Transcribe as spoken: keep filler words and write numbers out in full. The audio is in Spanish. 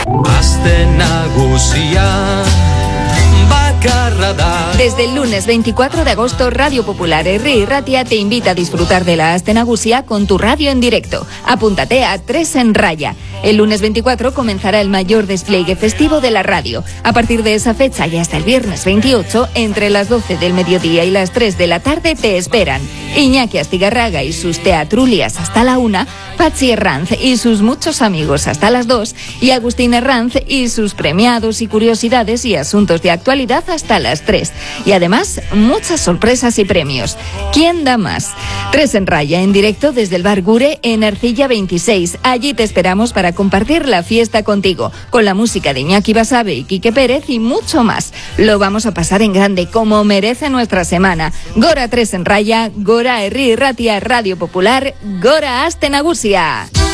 Aste nagusia bakarra da. Desde el lunes veinticuatro de agosto, Radio Popular Herri Irratia te invita a disfrutar de la Aste Nagusia con tu radio en directo. Apúntate a Tres en Raya. El lunes veinticuatro comenzará el mayor despliegue festivo de la radio. A partir de esa fecha y hasta el viernes veintiocho, entre las doce del mediodía y las tres de la tarde te esperan Iñaki Astigarraga y sus teatrulias hasta la una, Patxi Herranz y sus muchos amigos hasta las dos y Agustín Herranz y sus premiados y curiosidades y asuntos de actualidad hasta las tres. Y además, muchas sorpresas y premios. ¿Quién da más? Tres en Raya, en directo desde el Bar Gure en Ercilla veintiséis. Allí te esperamos para compartir la fiesta contigo, con la música de Iñaki Basabe y Quique Pérez y mucho más. Lo vamos a pasar en grande, como merece nuestra semana. Gora Tres en Raya, Gora Herri Irratia Radio Popular, Gora Aste Nagusia.